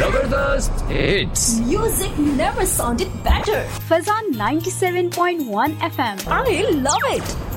जबरदस्त hits. Music never sounded better. Fazan 97.1 FM. I love it.